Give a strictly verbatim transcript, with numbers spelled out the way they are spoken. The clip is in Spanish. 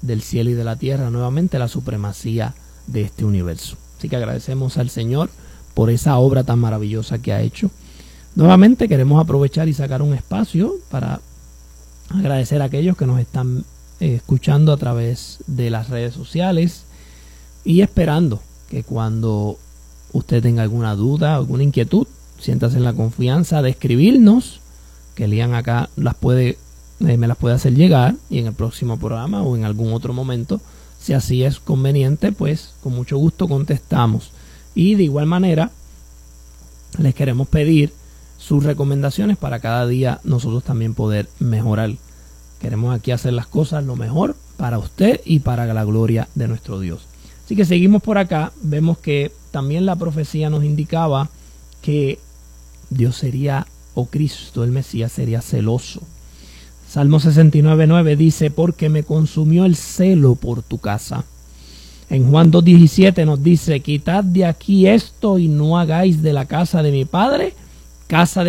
del cielo y de la tierra, nuevamente la supremacía de este universo. Así que agradecemos al Señor por esa obra tan maravillosa que ha hecho. Nuevamente queremos aprovechar y sacar un espacio para agradecer a aquellos que nos están eh, escuchando a través de las redes sociales, y esperando que cuando usted tenga alguna duda, alguna inquietud, siéntase en la confianza de escribirnos, que Elian acá las puede, eh, me las puede hacer llegar, y en el próximo programa o en algún otro momento, si así es conveniente, pues con mucho gusto contestamos. Y de igual manera les queremos pedir sus recomendaciones para cada día nosotros también poder mejorar. Queremos aquí hacer las cosas lo mejor para usted y para la gloria de nuestro Dios. Así que seguimos por acá. Vemos que también la profecía nos indicaba que Dios sería, o Cristo, el Mesías, sería celoso. Salmo sesenta y nueve, nueve dice: porque me consumió el celo por tu casa. En Juan dos diecisiete nos dice: quitad de aquí esto y no hagáis de la casa de mi padre casa de